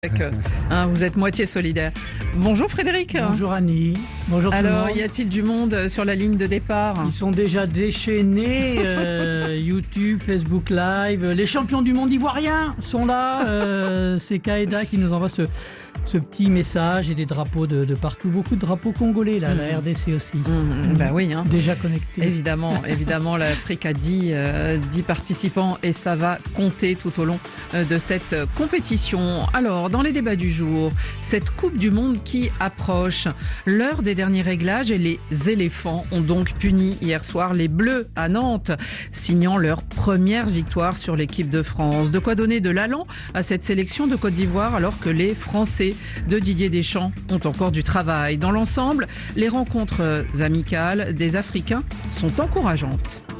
Vous êtes moitié solidaire. Bonjour Frédéric. Bonjour Annie. Bonjour tout le monde. Alors, y a-t-il du monde sur la ligne de départ? Ils sont déjà déchaînés. YouTube, Facebook Live. Les champions du monde ivoiriens sont là. C'est Kaeda qui nous envoie ce petit message et des drapeaux de partout. Beaucoup de drapeaux congolais, là, la RDC aussi. Ben oui. Déjà connectés. Évidemment, l'Afrique a 10 participants et ça va compter tout au long de cette compétition. Alors, dans les débats du jour, cette Coupe du Monde qui approche, l'heure des derniers réglages et les éléphants ont donc puni hier soir les Bleus à Nantes, signant leur première victoire sur l'équipe de France. De quoi donner de l'allant à cette sélection de Côte d'Ivoire alors que les Français de Didier Deschamps ont encore du travail. Dans l'ensemble, les rencontres amicales des Africains sont encourageantes.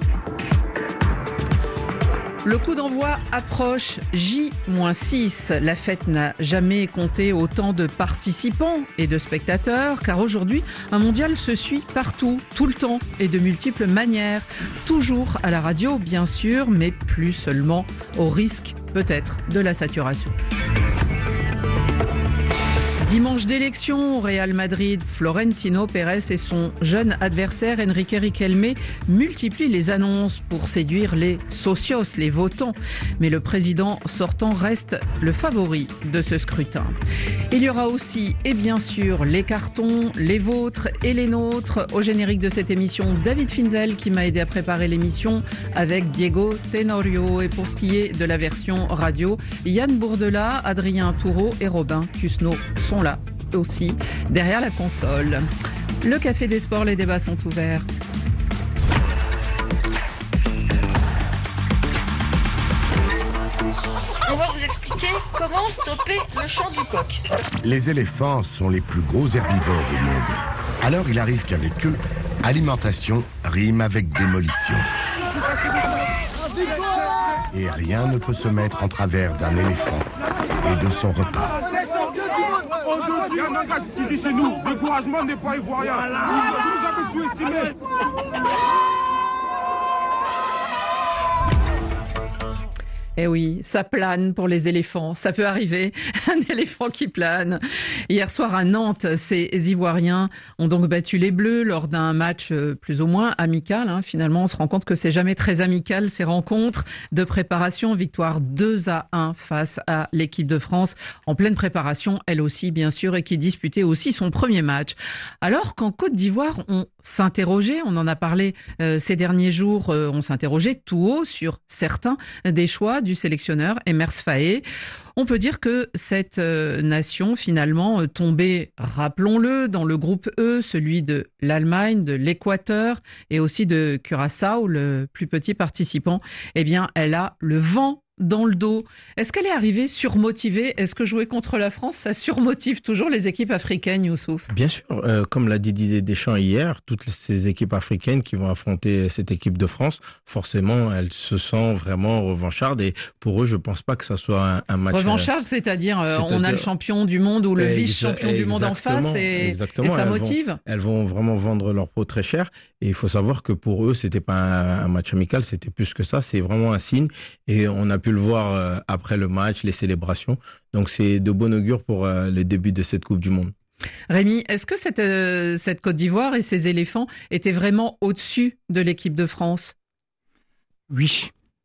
Le coup d'envoi approche J-6. La fête n'a jamais compté autant de participants et de spectateurs, car aujourd'hui, un mondial se suit partout, tout le temps et de multiples manières. Toujours à la radio, bien sûr, mais plus seulement au risque, peut-être, de la saturation. Dimanche d'élection au Real Madrid, Florentino Pérez et son jeune adversaire Enrique Riquelme multiplient les annonces pour séduire les socios, les votants. Mais le président sortant reste le favori de ce scrutin. Il y aura aussi, et bien sûr, les cartons, les vôtres et les nôtres. Au générique de cette émission, David Finzel qui m'a aidé à préparer l'émission avec Diego Tenorio. Et pour ce qui est de la version radio, Yann Bourdela, Adrien Toureau et Robin Cusneau sont là aussi derrière la console. Le Café des Sports, les débats sont ouverts. On va vous expliquer comment stopper le chant du coq. Les éléphants sont les plus gros herbivores au monde. Alors il arrive qu'avec eux, alimentation rime avec démolition. Et rien ne peut se mettre en travers d'un éléphant et de son repas. Il y a un gars qui dit chez nous, découragement n'est pas ivoirien. Vous avez sous-estimé. Eh oui, ça plane pour les éléphants. Ça peut arriver, un éléphant qui plane. Hier soir à Nantes, ces Ivoiriens ont donc battu les Bleus lors d'un match plus ou moins amical. Finalement, on se rend compte que c'est jamais très amical ces rencontres de préparation. Victoire 2-1 face à l'équipe de France en pleine préparation, elle aussi bien sûr, et qui disputait aussi son premier match. Alors qu'en Côte d'Ivoire, on s'interrogeait, on en a parlé ces derniers jours, on s'interrogeait tout haut sur certains des choix du sélectionneur Emers Faé. On peut dire que cette nation finalement tombée, rappelons-le, dans le groupe E, celui de l'Allemagne, de l'Équateur et aussi de Curaçao, le plus petit participant, eh bien elle a le vent dans le dos. Est-ce qu'elle est arrivée surmotivée? Est-ce que jouer contre la France, ça surmotive toujours les équipes africaines, Youssouf? Bien sûr, comme l'a dit Didier Deschamps hier, toutes ces équipes africaines qui vont affronter cette équipe de France, forcément, elles se sentent vraiment revanchardes et pour eux, je pense pas que ça soit un match... Revanchardes, c'est-à-dire on a le champion du monde ou le vice-champion du monde en face et ça motive? Elles vont vraiment vendre leur peau très cher et il faut savoir que pour eux, c'était pas un match amical, c'était plus que ça, c'est vraiment un signe et on a pu le voir après le match, les célébrations. Donc c'est de bon augure pour le début de cette Coupe du Monde. Rémi, est-ce que cette Côte d'Ivoire et ces éléphants étaient vraiment au-dessus de l'équipe de France? Oui.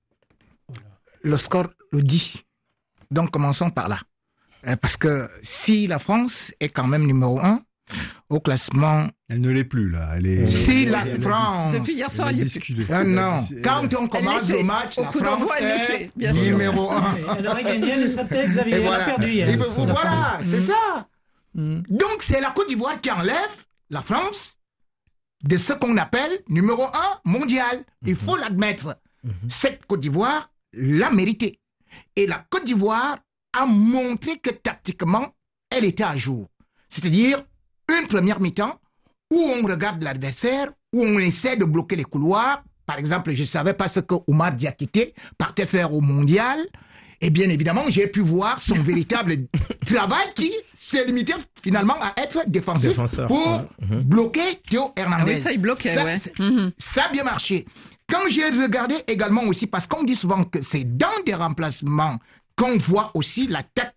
Le score le dit. Donc commençons par là. Parce que si la France est quand même numéro 1 au classement... Elle ne l'est plus, là. Elle est... Si la France... Depuis hier soir, elle est plus. Non. Quand on commence le match, la France est numéro 1. Elle aurait gagné, elle serait peut-être Xavier. Elle a perdu hier. Voilà, c'est ça. Donc, c'est la Côte d'Ivoire qui enlève la France de ce qu'on appelle numéro 1 mondial. Il faut l'admettre. Cette Côte d'Ivoire l'a mérité. Et la Côte d'Ivoire a montré que tactiquement, elle était à jour. C'est-à-dire une première mi-temps où on regarde l'adversaire, où on essaie de bloquer les couloirs. Par exemple, je ne savais pas ce que Oumar Diakité partait faire au mondial. Et bien évidemment, j'ai pu voir son véritable travail qui s'est limité finalement à être défensif pour bloquer Théo Hernandez. Ah oui, ça, il bloquait, ça a bien marché. Quand j'ai regardé également aussi, parce qu'on dit souvent que c'est dans des remplacements qu'on voit aussi la tactique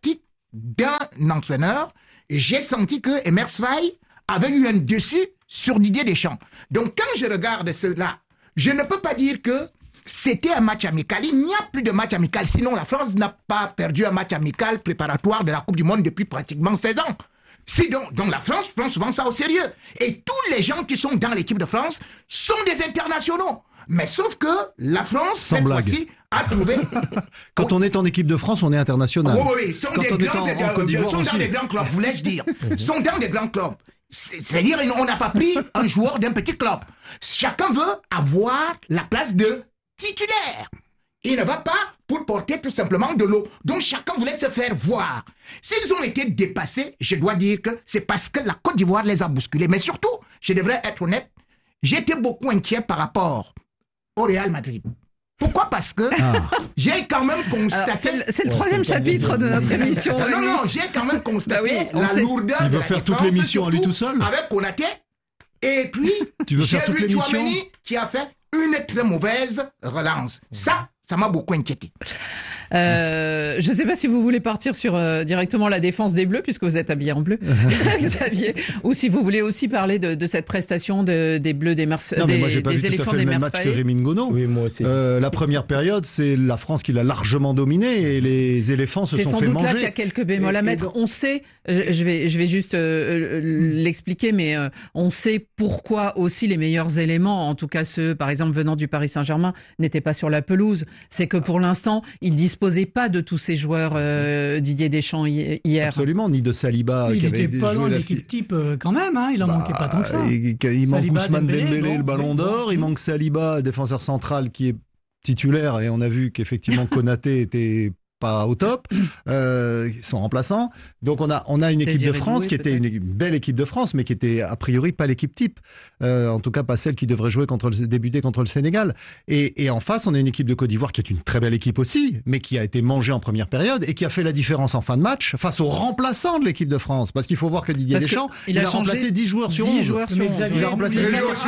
d'un entraîneur, j'ai senti que Emersveil avait eu un dessus sur Didier Deschamps. Donc quand je regarde cela, je ne peux pas dire que c'était un match amical. Il n'y a plus de match amical. Sinon, la France n'a pas perdu un match amical préparatoire de la Coupe du Monde depuis pratiquement 16 ans. Donc la France prend souvent ça au sérieux. Et tous les gens qui sont dans l'équipe de France sont des internationaux. Mais sauf que la France, cette fois-ci, a trouvé... Quand on est en équipe de France, on est international. Oui, sont dans des grands clubs, voulais-je dire. Sont dans des grands clubs. C'est-à-dire, on n'a pas pris un joueur d'un petit club. Chacun veut avoir la place de titulaire. Il ne va pas pour porter tout simplement de l'eau. Donc chacun voulait se faire voir. S'ils ont été dépassés, je dois dire que c'est parce que la Côte d'Ivoire les a bousculés. Mais surtout, je devrais être honnête, j'étais beaucoup inquiet par rapport au Real Madrid. Pourquoi? Parce que j'ai quand même constaté... Alors, c'est le troisième chapitre de notre émission. Non, j'ai quand même constaté la lourdeur de la défense. Il veut faire toute l'émission à lui tout seul. Avec Konaté. Et puis, tu veux faire toute l'émission? Tchouaméni qui a fait une très mauvaise relance. Ça m'a beaucoup inquiété. Je ne sais pas si vous voulez partir sur directement la défense des Bleus, puisque vous êtes habillé en bleu, Xavier, ou si vous voulez aussi parler de cette prestation des Bleus des Marseillais, des éléphants des Marseillais. Même match que Rémi Ngono. Oui, moi aussi. La première période, c'est la France qui l'a largement dominé et les éléphants se sont fait manger. C'est sans doute là qu'il y a quelques bémols à mettre. On sait, je vais juste l'expliquer, mais on sait pourquoi aussi les meilleurs éléments, en tout cas ceux, par exemple, venant du Paris Saint-Germain, n'étaient pas sur la pelouse. C'est que pour l'instant, il disposait pas de tous ces joueurs Didier Deschamps hier. Absolument, ni de Saliba. Il était pas loin de l'équipe type quand même, hein, il en manquait pas tant que ça. Il manque Ousmane Dembélé, le Ballon d'Or, il manque Saliba, défenseur central qui est titulaire, et on a vu qu'effectivement Konaté était pas au top, son remplaçant. Donc on a une équipe de France qui était une belle équipe de France, mais qui était a priori pas l'équipe type. En tout cas pas celle qui devrait jouer débuter contre le Sénégal. Et en face, on a une équipe de Côte d'Ivoire qui est une très belle équipe aussi, mais qui a été mangée en première période et qui a fait la différence en fin de match face aux remplaçants de l'équipe de France. Parce qu'il faut voir que Didier Deschamps, il a remplacé 10 joueurs sur 11. Il a remplacé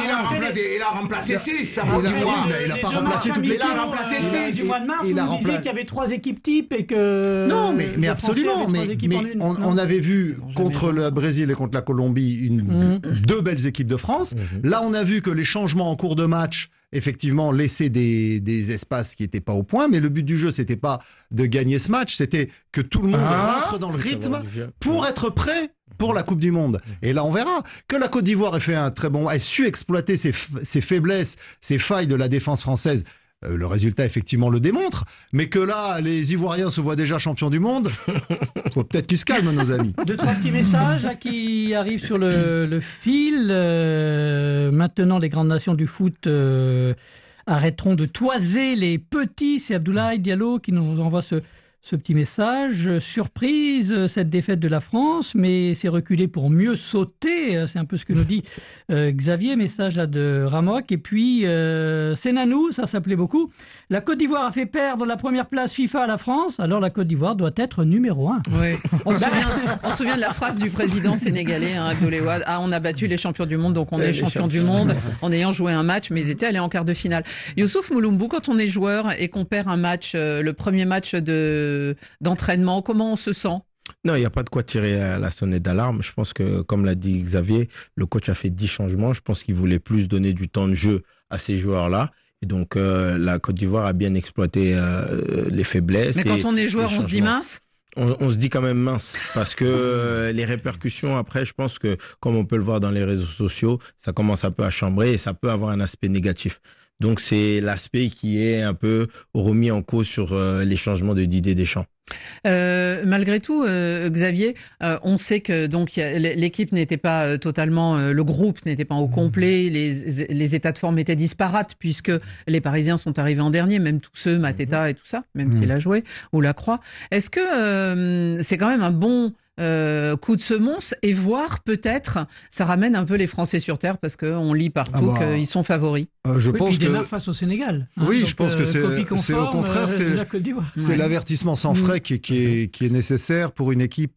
6. Il a pas remplacé toutes les équipes. Il a remplacé 6. Du mois de mars, vous disiez qu'il y avait 3 équipes types et que... Non, mais absolument. Mais on avait vu contre le Brésil et contre la Colombie deux belles équipes de France. Là, on a vu que les changements en cours de match, effectivement, laissaient des espaces qui n'étaient pas au point. Mais le but du jeu, c'était pas de gagner ce match, c'était que tout le monde rentre dans le rythme pour être prêt pour la Coupe du Monde. Et là, on verra que la Côte d'Ivoire ait su exploiter ses faiblesses, ses failles de la défense française. Le résultat, effectivement, le démontre. Mais que là, les Ivoiriens se voient déjà champions du monde, faut peut-être qu'ils se calment, nos amis. 2-3 petits messages là, qui arrivent sur le fil. Maintenant, les grandes nations du foot arrêteront de toiser les petits. C'est Abdoulaye Diallo qui nous envoie ce petit message. Surprise, cette défaite de la France, mais c'est reculé pour mieux sauter. C'est un peu ce que nous dit Xavier, message là de Ramok. Et puis, c'est Nanou, ça s'appelait beaucoup. La Côte d'Ivoire a fait perdre la première place FIFA à la France, alors la Côte d'Ivoire doit être numéro 1. Oui. On se souvient de la phrase du président sénégalais, Abdoulaye Wade. On a battu les champions du monde, donc on est champion du monde en ayant joué un match, mais ils étaient allés en quart de finale. Youssouf Moulombou, quand on est joueur et qu'on perd un match, le premier match d'entraînement, comment on se sent? Non, il n'y a pas de quoi tirer la sonnette d'alarme. Je pense que, comme l'a dit Xavier, le coach a fait 10 changements. Je pense qu'il voulait plus donner du temps de jeu à ces joueurs-là. Et donc, la Côte d'Ivoire a bien exploité les faiblesses. Mais quand on est joueur, on se dit mince? On se dit quand même mince, parce que les répercussions, après, je pense que, comme on peut le voir dans les réseaux sociaux, ça commence un peu à chambrer et ça peut avoir un aspect négatif. Donc, c'est l'aspect qui est un peu remis en cause sur les changements de Didier Deschamps. Malgré tout, Xavier, on sait que donc l'équipe n'était pas totalement, le groupe n'était pas au complet, les états de forme étaient disparates puisque les Parisiens sont arrivés en dernier, même tous ceux, Mateta et tout ça, même s'il a joué, ou Lacroix. Est-ce que c'est quand même un bon coup de semonce et voir peut-être ça ramène un peu les Français sur terre parce qu'on lit partout qu'ils sont favoris. Je pense puis ils démarrent face au Sénégal. Oui, donc, je pense que c'est au contraire c'est l'avertissement sans frais qui est nécessaire pour une équipe.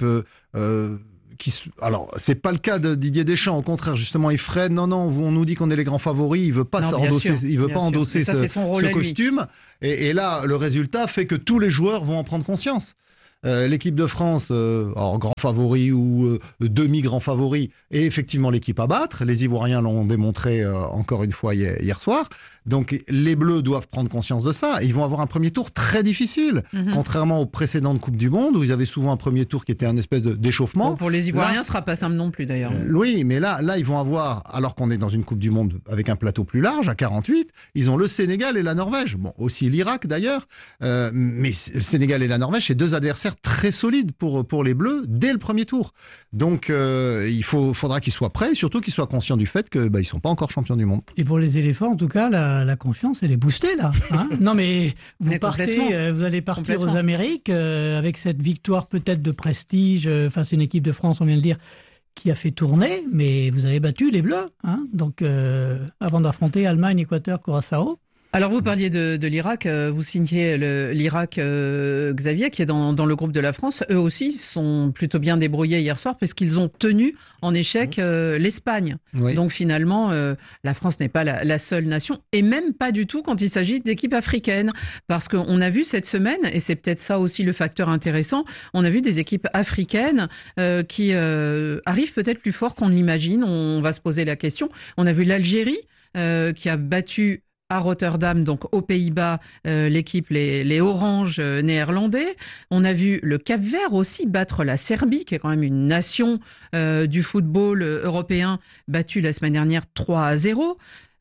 Alors, c'est pas le cas de Didier Deschamps. Au contraire, justement, il freine. Non, on nous dit qu'on est les grands favoris. Il veut pas endosser ce costume. Et là, le résultat fait que tous les joueurs vont en prendre conscience. l'équipe de France, alors grand favori ou demi-grand favori, est effectivement l'équipe à battre. Les Ivoiriens l'ont démontré encore une fois hier soir. Donc les Bleus doivent prendre conscience de ça. Ils vont avoir un premier tour très difficile, contrairement aux précédentes Coupes du Monde, où ils avaient souvent un premier tour qui était un espèce d'échauffement. Bon, pour les Ivoiriens, ce sera pas simple non plus d'ailleurs. Oui, mais là, ils vont avoir, alors qu'on est dans une Coupe du Monde avec un plateau plus large, à 48, ils ont le Sénégal et la Norvège. Bon, aussi l'Irak d'ailleurs. Mais le Sénégal et la Norvège, c'est deux adversaires très solides pour les Bleus dès le premier tour. Donc faudra qu'ils soient prêts, et surtout qu'ils soient conscients du fait qu'ils ne sont pas encore champions du monde. Et pour les éléphants, en tout cas, la confiance, elle est boostée là. Hein. Non mais vous allez partir aux Amériques avec cette victoire peut-être de prestige face à une équipe de France, on vient de le dire, qui a fait tourner, mais vous avez battu les Bleus. Hein. Donc avant d'affronter Allemagne, Équateur, Curaçao. Alors vous parliez de l'Irak, vous signiez l'Irak Xavier qui est dans le groupe de la France. Eux aussi sont plutôt bien débrouillés hier soir parce qu'ils ont tenu en échec l'Espagne. Oui. Donc finalement, la France n'est pas la seule nation et même pas du tout quand il s'agit d'équipes africaines. Parce qu'on a vu cette semaine, et c'est peut-être ça aussi le facteur intéressant, on a vu des équipes africaines qui arrivent peut-être plus fort qu'on l'imagine. On va se poser la question. On a vu l'Algérie qui a battu à Rotterdam, donc aux Pays-Bas, l'équipe, les Oranges néerlandais. On a vu le Cap-Vert aussi battre la Serbie, qui est quand même une nation du football européen, battue la semaine dernière 3-0.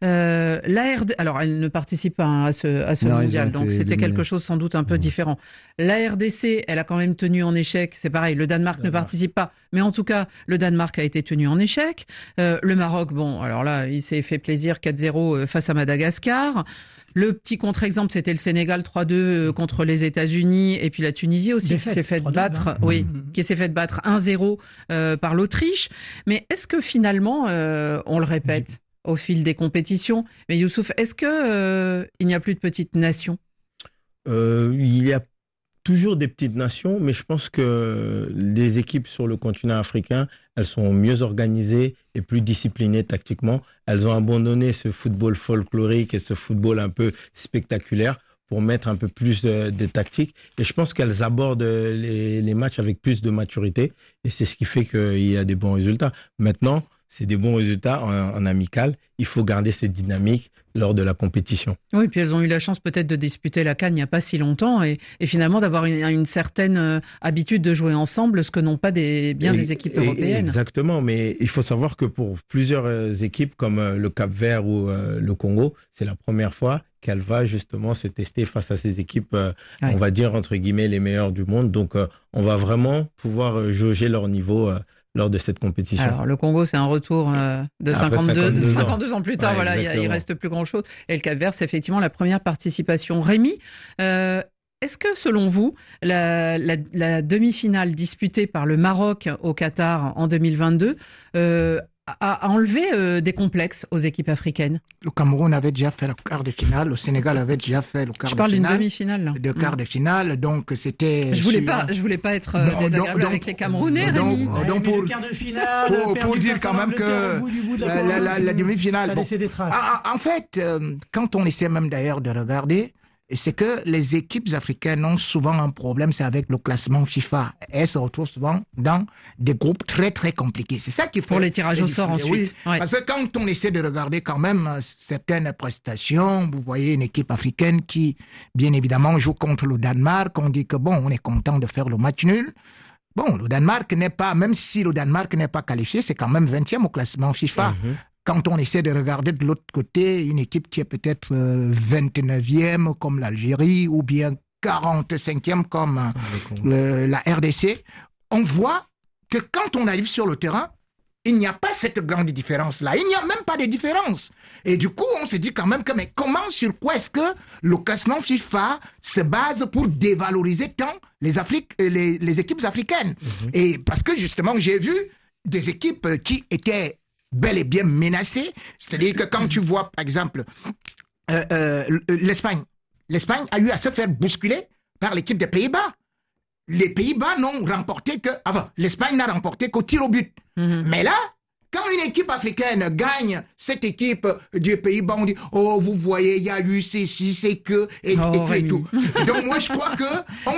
Alors elle ne participe pas à ce mondial, donc c'était quelque chose sans doute un peu différent. La RDC, elle a quand même tenu en échec, c'est pareil, le Danemark ne participe pas, mais en tout cas, le Danemark a été tenu en échec. Le Maroc, bon, alors là, il s'est fait plaisir 4-0 face à Madagascar. Le petit contre-exemple, c'était le Sénégal 3-2 contre les États-Unis et puis la Tunisie aussi qui s'est fait battre, qui s'est fait battre 1-0 par l'Autriche. Mais est-ce que finalement, on le répète au fil des compétitions, mais Youssouf, est-ce que il n'y a plus de petites nations ? Il y a toujours des petites nations, mais je pense que les équipes sur le continent africain, elles sont mieux organisées et plus disciplinées tactiquement. Elles ont abandonné ce football folklorique et ce football un peu spectaculaire pour mettre un peu plus de tactique. Et je pense qu'elles abordent les matchs avec plus de maturité. Et c'est ce qui fait qu'il y a des bons résultats. Maintenant, c'est des bons résultats en amical. Il faut garder cette dynamique lors de la compétition. Oui, puis elles ont eu la chance peut-être de disputer la CAN il n'y a pas si longtemps et finalement d'avoir une certaine habitude de jouer ensemble, ce que n'ont pas des équipes européennes. Exactement, mais il faut savoir que pour plusieurs équipes comme le Cap-Vert ou le Congo, c'est la première fois qu'elle va justement se tester face à ces équipes, on va dire entre guillemets les meilleures du monde. Donc on va vraiment pouvoir jauger leur niveau lors de cette compétition. Alors, le Congo, c'est un retour de 52 ans plus tard. Voilà, il reste plus grand-chose. Et le Cap-Vert, c'est effectivement la première participation. Rémi, est-ce que, selon vous, la demi-finale disputée par le Maroc au Qatar en 2022 a enlevé des complexes aux équipes africaines? Le Cameroun avait déjà fait le quart de finale, le Sénégal avait déjà fait le quart de finale. Je parle d'une demi-finale, là. De quart de finale, donc c'était... Je voulais pas être désagréable avec les Camerounais, Rémi. Donc pour dire quand même que la demi-finale... Ça a laissé des traces. En fait, quand on essaie même d'ailleurs de regarder, c'est que les équipes africaines ont souvent un problème, c'est avec le classement FIFA. Elles se retrouvent souvent dans des groupes très très compliqués. C'est ça qu'il faut... Pour les tirages au sort ensuite. Oui, parce que quand on essaie de regarder quand même certaines prestations, vous voyez une équipe africaine qui, bien évidemment, joue contre le Danemark. On dit que bon, on est content de faire le match nul. Bon, le Danemark n'est pas, même si le Danemark n'est pas qualifié, c'est quand même 20e au classement FIFA. Quand on essaie de regarder de l'autre côté, une équipe qui est peut-être 29e comme l'Algérie ou bien 45e comme la RDC, on voit que quand on arrive sur le terrain, il n'y a pas cette grande différence-là. Il n'y a même pas de différence. Et du coup, on se dit quand même que, mais comment, sur quoi est-ce que le classement FIFA se base pour dévaloriser tant les équipes africaines? Et parce que justement, j'ai vu des équipes qui étaient bel et bien menacée. C'est-à-dire que quand tu vois, par exemple, l'Espagne a eu à se faire bousculer par l'équipe des Pays-Bas. Les Pays-Bas n'ont remporté que... L'Espagne n'a remporté qu'au tir au but. Mais là, quand une équipe africaine gagne cette équipe du Pays-Bas, on dit « Oh, vous voyez, il y a eu ceci, c'est que... » et tout. Donc moi, je crois que on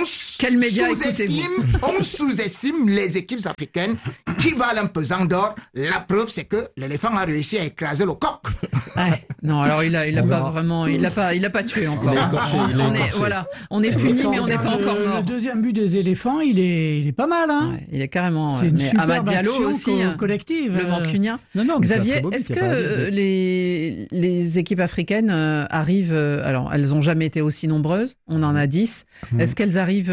sous-estime les équipes africaines qui valent un pesant d'or. La preuve, c'est que l'éléphant a réussi à écraser le coq. Non, alors il a pas vraiment, il a pas tué encore. On est puni, mais on n'est pas encore mort. Le deuxième but des éléphants, il est pas mal, hein. Ouais, il est carrément. C'est une Amad Diallo aussi, collective. Le Mancunien. Non, Xavier, est-ce que les équipes africaines arrivent, alors elles ont jamais été aussi nombreuses, on en a 10. Est-ce qu'elles arrivent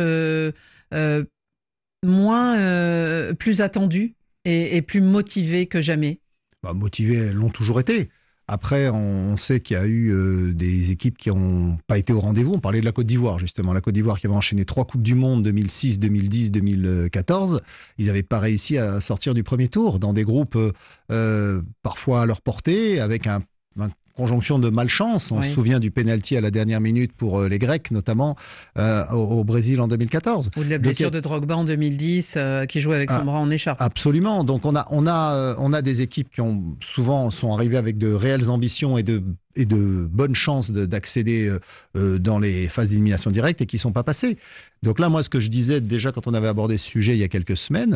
plus attendues et plus motivées que jamais? Motivées, elles l'ont toujours été. Après, on sait qu'il y a eu des équipes qui n'ont pas été au rendez-vous. On parlait de la Côte d'Ivoire, justement. La Côte d'Ivoire qui avait enchaîné 3 Coupes du Monde, 2006, 2010, 2014. Ils n'avaient pas réussi à sortir du premier tour dans des groupes parfois à leur portée, avec une conjonction de malchance. On se souvient du pénalty à la dernière minute pour les Grecs, notamment au Brésil en 2014. Ou de la blessure de Drogba en 2010, qui jouait avec son bras en écharpe. Absolument. Donc on a des équipes qui sont arrivées avec de réelles ambitions et de bonnes chances d'accéder dans les phases d'élimination directe et qui ne sont pas passées. Donc là, moi, ce que je disais déjà quand on avait abordé ce sujet il y a quelques semaines,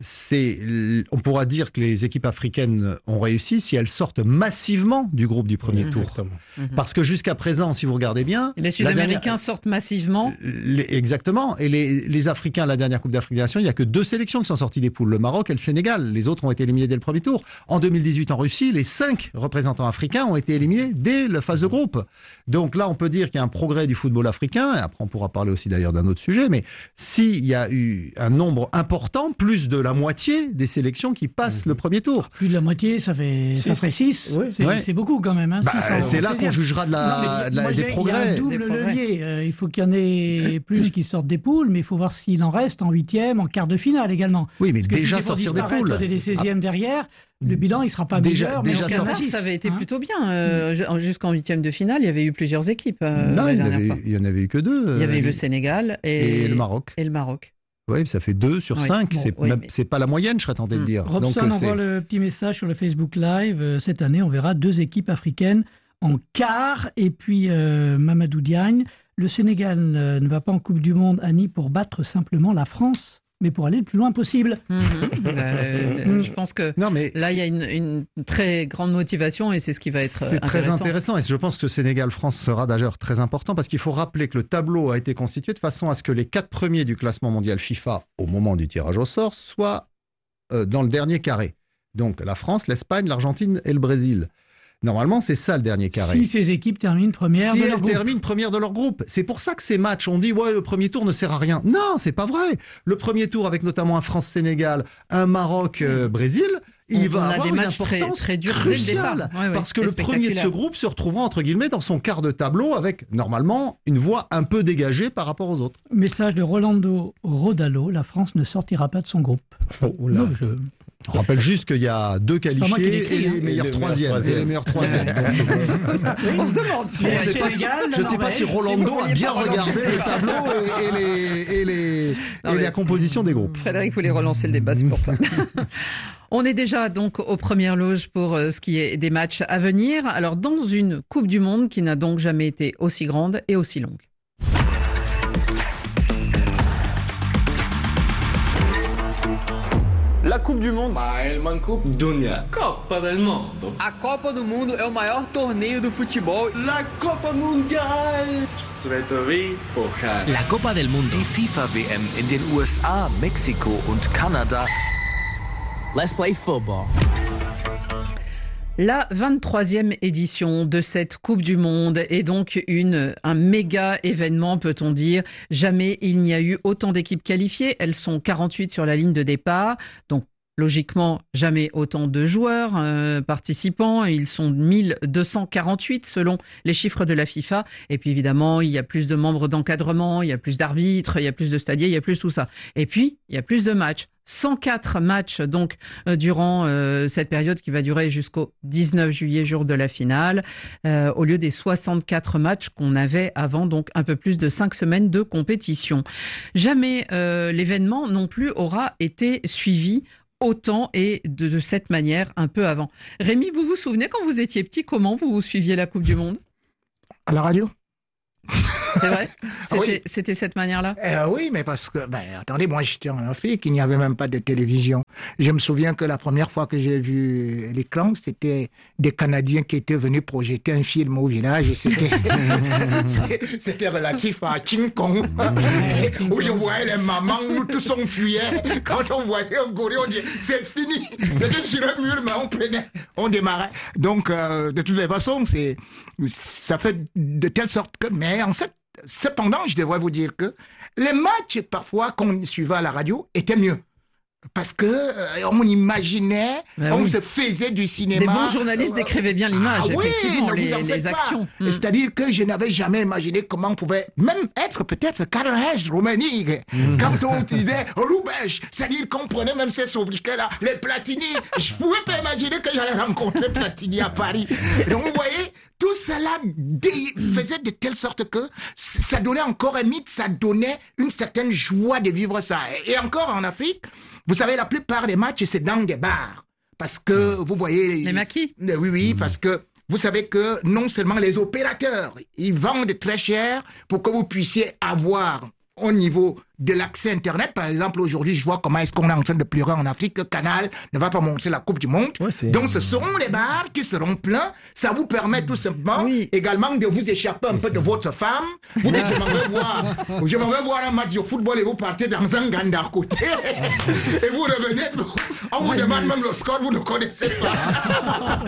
on pourra dire que les équipes africaines ont réussi si elles sortent massivement du groupe du premier tour. Parce que jusqu'à présent, si vous regardez bien... Les Sud-Américains sortent massivement. Exactement. Et les Africains, la dernière Coupe d'Afrique des Nations, il n'y a que 2 sélections qui sont sorties des poules, le Maroc et le Sénégal. Les autres ont été éliminés dès le premier tour. En 2018, en Russie, les 5 représentants africains ont été éliminés dès la phase de groupe. Donc là, on peut dire qu'il y a un progrès du football africain. Et après, on pourra parler aussi d'ailleurs d'un autre sujet. Mais s'il y a eu un nombre important, plus de la moitié des sélections qui passent le premier tour. Plus de la moitié, ça ferait 6. Oui. C'est beaucoup quand même. Hein, c'est là qu'on jugera des progrès. Il y a un double levier. Il faut qu'il y en ait plus qui sortent des poules, mais il faut voir s'il en reste en 8e, en quart de finale également. Oui, mais déjà sortir des poules. Les 16e derrière, le bilan, il ne sera pas meilleur. Déjà ça avait été plutôt bien. Jusqu'en 8e de finale, il y avait eu plusieurs équipes. Non, il n'y en avait eu que 2. Il y avait eu le Sénégal et le Maroc. Oui, ça fait 2 sur 5. C'est pas la moyenne, je serais tenté de dire. Robson envoie le petit message sur le Facebook Live. Cette année, on verra 2 équipes africaines en quart. Et puis, Mamadou Diagne, le Sénégal ne va pas en Coupe du Monde, Annie, pour battre simplement la France, mais pour aller le plus loin possible. Je pense que là, il y a une très grande motivation et c'est ce qui va être intéressant. C'est très intéressant et je pense que Sénégal-France sera d'ailleurs très important parce qu'il faut rappeler que le tableau a été constitué de façon à ce que les 4 premiers du classement mondial FIFA, au moment du tirage au sort, soient dans le dernier carré. Donc la France, l'Espagne, l'Argentine et le Brésil. Normalement, c'est ça le dernier carré. Si ces équipes terminent première de leur groupe. C'est pour ça que ces matchs, on dit le premier tour ne sert à rien. Non, c'est pas vrai. Le premier tour avec notamment un France-Sénégal, un Maroc-Brésil, il va avoir une importance très dure cruciale parce que le premier de ce groupe se retrouvera entre guillemets dans son quart de tableau avec normalement une voie un peu dégagée par rapport aux autres. Message de Rolando Rodallo, la France ne sortera pas de son groupe. On rappelle juste qu'il y a 2 qualifiés et les meilleurs troisièmes. On se demande. Je ne sais pas si Rolando a bien regardé le tableau et la composition des groupes. Frédéric voulait relancer le débat, c'est pour ça. On est déjà donc aux premières loges pour ce qui est des matchs à venir. Alors dans une Coupe du Monde qui n'a donc jamais été aussi grande et aussi longue. La Coupe du Monde. Maior Coupe Dunia. Copa del Mundo. A Copa do Mundo é o maior torneio do futebol. La Copa Mundial. Svetovi Pokal. La Copa del Mundo. Die FIFA-WM in den USA, Mexiko und Kanada. Let's play football. La 23e édition de cette Coupe du Monde est donc un méga événement, peut-on dire. Jamais il n'y a eu autant d'équipes qualifiées. Elles sont 48 sur la ligne de départ. Donc, logiquement, jamais autant de joueurs participants. Ils sont 1248 selon les chiffres de la FIFA. Et puis, évidemment, il y a plus de membres d'encadrement, il y a plus d'arbitres, il y a plus de stadiers, il y a plus tout ça. Et puis, il y a plus de matchs. 104 matchs donc durant cette période qui va durer jusqu'au 19 juillet, jour de la finale, au lieu des 64 matchs qu'on avait avant, donc un peu plus de 5 semaines de compétition. Jamais l'événement non plus aura été suivi autant et de cette manière un peu avant. Rémi, vous vous souvenez quand vous étiez petit, comment vous suiviez la Coupe du Monde? À la radio. C'est vrai? C'était cette manière-là? Oui, mais parce que, attendez, moi j'étais en Afrique, il n'y avait même pas de télévision. Je me souviens que la première fois que j'ai vu l'écran, c'était des Canadiens qui étaient venus projeter un film au village et c'était relatif à King Kong. Où je voyais les mamans, nous tous on fuyait. Quand on voyait un gorille, on disait c'est fini. C'était sur un mur, mais on démarrait. Donc, de toutes les façons, ça fait de telle sorte que, mais en fait, cependant, je devrais vous dire que les matchs, parfois, qu'on suivait à la radio, étaient mieux. Parce que on imaginait, on se faisait du cinéma. Les bons journalistes décrivaient bien l'image, effectivement, les actions. C'est-à-dire que je n'avais jamais imaginé comment on pouvait même être peut-être Karl-Heinz Rummenigge. Quand on disait Roubaix, c'est-à-dire qu'on prenait même ces sobriquets-là, les Platini. Je ne pouvais pas imaginer que j'allais rencontrer Platini à Paris. Donc vous voyez, tout cela faisait de telle sorte que ça donnait encore un mythe, ça donnait une certaine joie de vivre ça. Et encore en Afrique, vous savez, la plupart des matchs, c'est dans des bars. Parce que, vous voyez... Les maquis. Oui, parce que vous savez que non seulement les opérateurs, ils vendent très cher pour que vous puissiez avoir au niveau de l'accès Internet. Par exemple, aujourd'hui, je vois comment est-ce qu'on est en train de pleurer en Afrique que Canal ne va pas montrer la Coupe du Monde. Donc, ce seront les bars qui seront pleins. Ça vous permet tout simplement également de vous échapper un peu de votre femme. Vous dites, je m'en vais voir un match de football et vous partez dans un ganda à côté. Et vous revenez, on vous demande même le score, vous ne connaissez pas.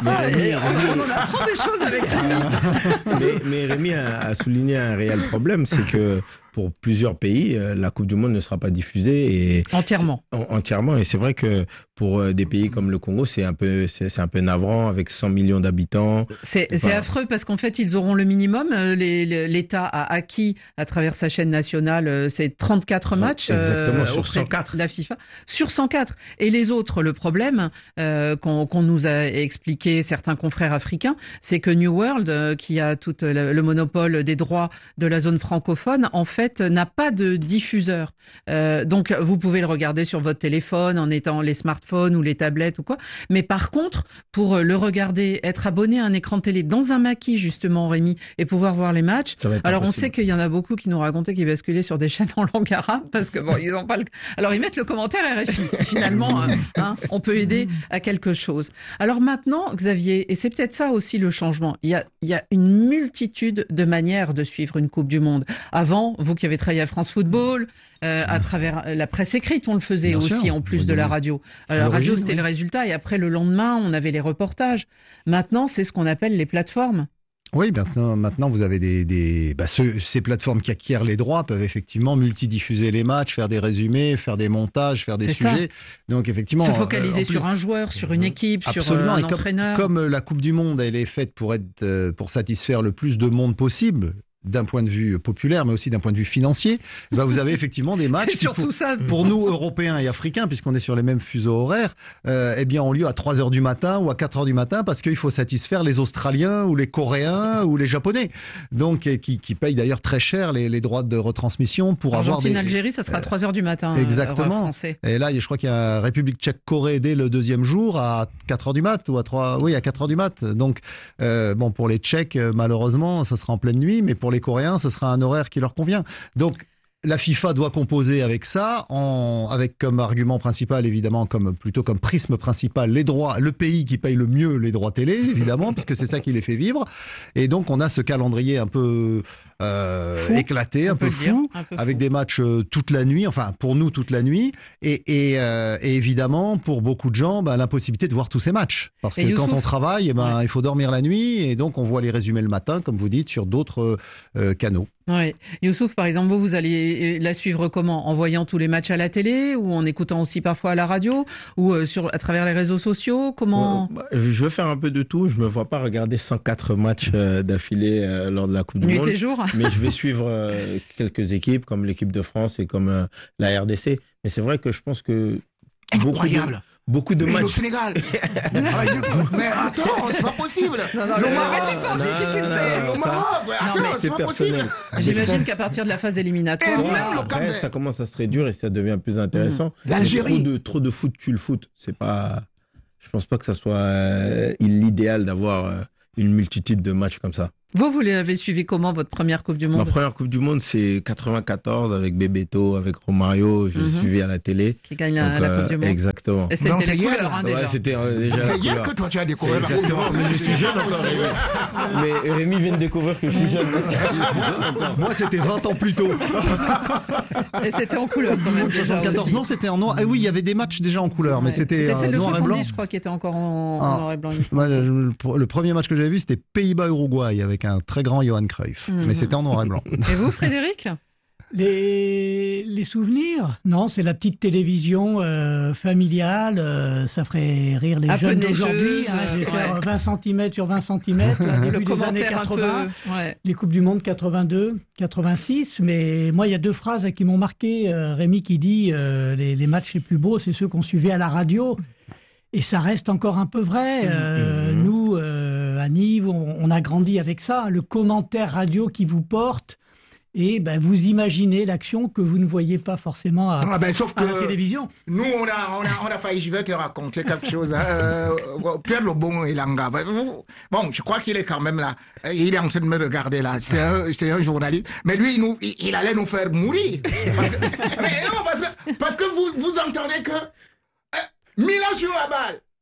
On apprend des choses avec Rémi. Mais Rémi a souligné un réel problème, c'est que pour plusieurs pays, la Coupe du Monde ne sera pas diffusée entièrement. Entièrement, et c'est vrai que pour des pays comme le Congo, c'est un peu navrant avec 100 millions d'habitants. C'est affreux parce qu'en fait, ils auront le minimum. L'État a acquis à travers sa chaîne nationale, c'est 34 matchs. Exactement, sur 104. La FIFA sur 104. Et les autres, le problème qu'on nous a expliqué certains confrères africains, c'est que New World, qui a tout le monopole des droits de la zone francophone, en fait, n'a pas de diffuseur. Donc, vous pouvez le regarder sur votre téléphone en étant les smartphones ou les tablettes ou quoi. Mais par contre, pour le regarder, être abonné à un écran de télé dans un maquis, justement, Rémi, et pouvoir voir les matchs. Alors, on sait qu'il y en a beaucoup qui nous racontaient qu'ils basculaient sur des chaînes en langue arabe parce que bon, ils ont pas Alors, ils mettent le commentaire RFI. Finalement, on peut aider à quelque chose. Alors maintenant, Xavier, et c'est peut-être ça aussi le changement, il y a une multitude de manières de suivre une Coupe du Monde. Avant, vous qui avez travaillé à France Football, à travers la presse écrite, on le faisait bien aussi, sûr, en plus de la radio. Alors, la radio, c'était le résultat, et après, le lendemain, on avait les reportages. Maintenant, c'est ce qu'on appelle les plateformes. Oui, maintenant vous avez ces plateformes qui acquièrent les droits peuvent effectivement multidiffuser les matchs, faire des résumés, faire des montages, faire des sujets. Donc effectivement, se focaliser sur un joueur, sur une équipe, sur un entraîneur. Comme la Coupe du Monde, elle est faite pour satisfaire le plus de monde possible, d'un point de vue populaire, mais aussi d'un point de vue financier, vous avez effectivement des matchs qui, pour nous, Européens et Africains, puisqu'on est sur les mêmes fuseaux horaires, ont lieu à 3h du matin ou à 4h du matin, parce qu'il faut satisfaire les Australiens ou les Coréens ou les Japonais, donc qui payent d'ailleurs très cher les droits de retransmission pour avoir des... Algérie, ça sera à 3h du matin. Exactement. Français. Et là, je crois qu'il y a République tchèque-Corée dès le deuxième jour à 4h du mat, ou à 4h du mat. Donc, pour les Tchèques, malheureusement, ce sera en pleine nuit, mais pour les Coréens, ce sera un horaire qui leur convient. Donc, la FIFA doit composer avec ça, avec comme argument principal, évidemment, plutôt comme prisme principal, les droits, le pays qui paye le mieux les droits télé, évidemment, puisque c'est ça qui les fait vivre. Et donc, on a ce calendrier un peu éclaté, un peu fou, avec des matchs toute la nuit, enfin, pour nous, toute la nuit. Et évidemment, pour beaucoup de gens, l'impossibilité de voir tous ces matchs. Parce que quand on travaille, il faut dormir la nuit, et donc on voit les résumés le matin, comme vous dites, sur d'autres canaux. Oui. Youssouf, par exemple, vous allez la suivre comment? En voyant tous les matchs à la télé, ou en écoutant aussi parfois à la radio, ou à travers les réseaux sociaux? Comment? Je veux faire un peu de tout. Je me vois pas regarder 104 matchs d'affilée lors de la Coupe du Monde. Nuit et jour. Mais je vais suivre quelques équipes, comme l'équipe de France et comme la RDC. Mais c'est vrai que je pense que Incroyable. Beaucoup de mais matchs. Le Sénégal. Mais attends, c'est pas possible. Non, le Maroc, pas en difficulté. Le Maroc, c'est pas possible. J'imagine qu'à partir de la phase éliminatoire, après, ça commence à se réduire et ça devient plus intéressant. L'Algérie. Trop de foot tue le foot. C'est pas. Je pense pas que ça soit l'idéal d'avoir une multitude de matchs comme ça. Vous l'avez suivi comment, votre première Coupe du Monde? Ma première Coupe du Monde, c'est 94 avec Bebeto, avec Romario. J'ai suivi à la télé. Qui gagne la Coupe du Monde. Exactement. Et c'était les couleurs, déjà. Ouais, c'était déjà c'est hier que toi, tu as découvert la Coupe du Exactement, Monde. mais je suis jeune encore. Mais Rémi vient de découvrir que je suis jeune. Moi, c'était 20 ans plus tôt. Et c'était en couleur quand même. 74, non, c'était en noir. Ah oui, il y avait des matchs déjà en couleur, mais c'était celle de noir 70, et blanc. je crois, qui était encore en noir et blanc. Le premier match que j'avais vu, c'était Pays-Bas-Uruguay avec un très grand Johan Cruyff. Mais c'était en noir et blanc. Et vous, Frédéric? Les souvenirs? Non, c'est la petite télévision familiale. Ça ferait rire les jeunes d'aujourd'hui. Je vais faire 20 cm sur 20 cm. Début des années 80. Les Coupes du Monde 82, 86. Mais moi, il y a deux phrases qui m'ont marqué. Rémi qui dit les matchs les plus beaux, c'est ceux qu'on suivait à la radio. Et ça reste encore un peu vrai. Nous, à Nives, on a grandi avec ça. Le commentaire radio qui vous porte. Et vous imaginez l'action que vous ne voyez pas forcément à la télévision. Nous, on a failli, je vais te raconter quelque chose. Pierre Lobon et Langa. Bon, je crois qu'il est quand même là. Il est en train de me regarder là. C'est un journaliste. Mais lui, il allait nous faire mourir. Parce que vous entendez que Milan sur la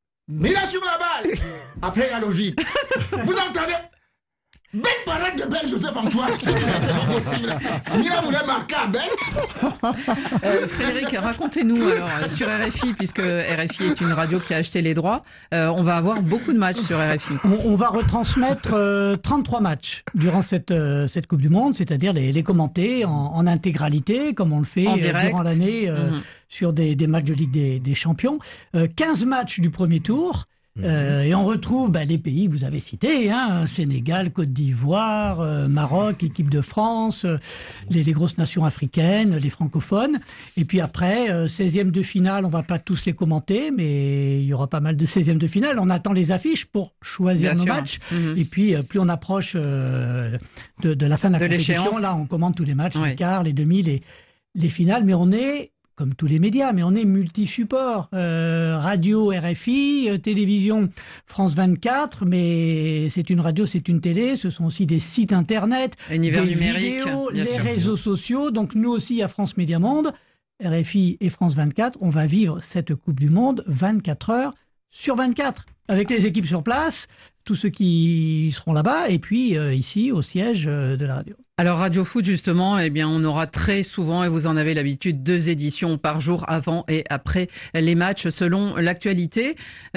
balle. Après, il y a le vide. Vous entendez? Belle parade de belle Joseph Antoine, c'est pas possible. Milan voulait marquer à belle. Frédéric, racontez-nous alors sur RFI, puisque RFI est une radio qui a acheté les droits. On va avoir beaucoup de matchs sur RFI. On va retransmettre 33 matchs durant cette Coupe du Monde, c'est-à-dire les commenter en intégralité, comme on le fait durant l'année sur des matchs de Ligue des Champions. 15 matchs du premier tour. Et on retrouve les pays que vous avez cités, Sénégal, Côte d'Ivoire, Maroc, équipe de France, les grosses nations africaines, les francophones. Et puis après, 16e de finale, on va pas tous les commenter, mais il y aura pas mal de 16e de finale. On attend les affiches pour choisir nos matchs. Et puis, plus on approche de la fin de la compétition, là, on commente tous les matchs, les quarts, les demi, les finales. Mais on est... comme tous les médias, mais on est multi-support. Radio, RFI, télévision, France 24, mais c'est une radio, c'est une télé, ce sont aussi des sites internet, univers des numérique, vidéos, les réseaux sociaux. Donc nous aussi, à France Média Monde, RFI et France 24, on va vivre cette Coupe du Monde 24 heures sur 24, avec les équipes sur place, tous ceux qui seront là-bas, et puis ici, au siège de la radio. Alors Radio Foot justement, on aura très souvent, et vous en avez l'habitude, 2 éditions par jour avant et après les matchs selon l'actualité.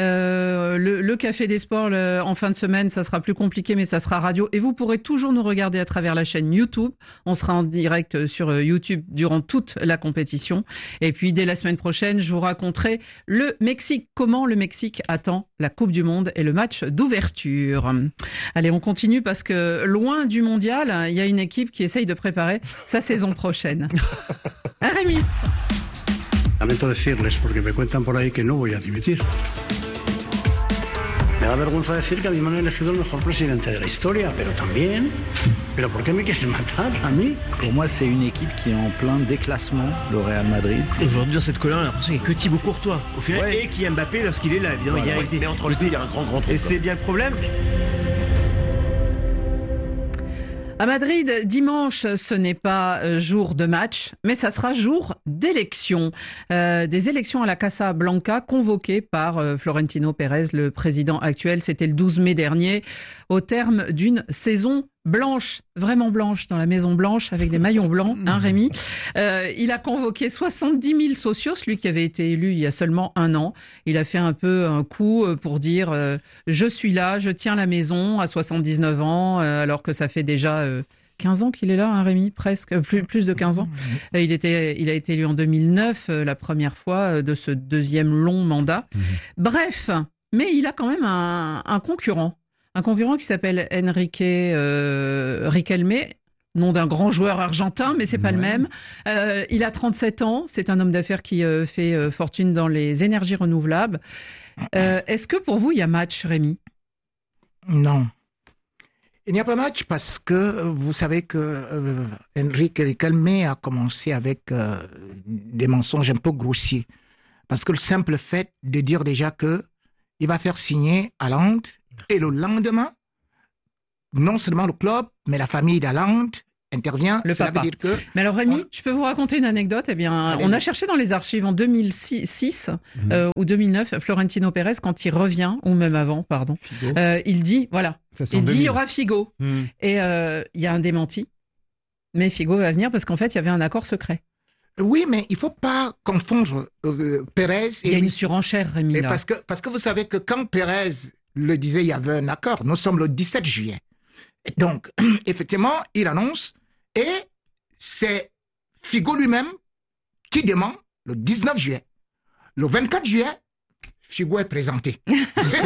Le Café des Sports en fin de semaine, ça sera plus compliqué, mais ça sera radio. Et vous pourrez toujours nous regarder à travers la chaîne YouTube. On sera en direct sur YouTube durant toute la compétition. Et puis dès la semaine prochaine, je vous raconterai le Mexique. Comment le Mexique attend la Coupe du Monde et le match d'ouverture. Allez, on continue parce que loin du mondial, il y a une équipe qui essaye de préparer sa saison prochaine. Rémi. Lamento decirles, porque me cuentan por ahí que no voy a dimitir. Me da vergüenza decir que a mí me han elegido el mejor presidente de la historia, pero también... ¿Pero por qué me quieren matar a mí? Pour moi, c'est une équipe qui est en plein déclassement, le Real Madrid. Aujourd'hui, dans cette colonne, on a l'impression qu'il n'y a que Thibaut Courtois, au final, et Kylian Mbappé lorsqu'il est là. Évidemment, mais entre les deux, il y a un grand trou. Et c'est bien le problème. À Madrid, dimanche, ce n'est pas jour de match, mais ça sera jour d'élection. Des élections à la Casa Blanca convoquées par Florentino Pérez, le président actuel. C'était le 12 mai dernier, au terme d'une saison blanche, vraiment blanche, dans la Maison Blanche, avec des maillons blancs, Rémi. Il a convoqué 70 000 socios, lui qui avait été élu il y a seulement 1 an. Il a fait un peu un coup pour dire je suis là, je tiens la maison à 79 ans, alors que ça fait déjà 15 ans qu'il est là, Rémi, presque, plus de 15 ans. Il a été élu en 2009, la première fois de ce 2e long mandat. Bref, mais il a quand même un concurrent. Un concurrent qui s'appelle Enrique Riquelme, nom d'un grand joueur argentin, mais c'est pas le même. Il a 37 ans. C'est un homme d'affaires qui fait fortune dans les énergies renouvelables. Est-ce que pour vous, il y a match, Rémi? Non. Il n'y a pas match parce que vous savez que Enrique Riquelme a commencé avec des mensonges un peu grossiers. Parce que le simple fait de dire déjà que il va faire signer Haaland et le lendemain, non seulement le club, mais la famille d'Haaland intervient. Le papa. Veut dire que... Mais alors Rémi, je peux vous raconter une anecdote. Eh bien, on a cherché dans les archives en 2006 ou 2009, Florentino Pérez, quand il revient, ou même avant, pardon, il dit, voilà, il dit il y aura Figo. Et il y a un démenti. Mais Figo va venir parce qu'en fait, il y avait un accord secret. Oui, mais il ne faut pas confondre Pérez et... Il y a une surenchère, Rémi, là. Parce que vous savez que quand Pérez le disait, il y avait un accord. Nous sommes le 17 juillet. Et donc, effectivement, il annonce, et c'est Figo lui-même qui demande le 19 juillet. Le 24 juillet, Figo est présenté. Donc,